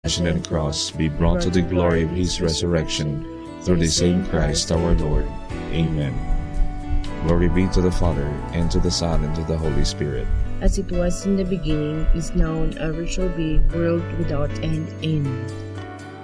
passion and cross be brought to the glory of his resurrection, through the same Christ our Lord. Amen. Glory be to the Father, and to the Son, and to the Holy Spirit. As it was in the beginning, is now, and ever shall be, world without end. Amen.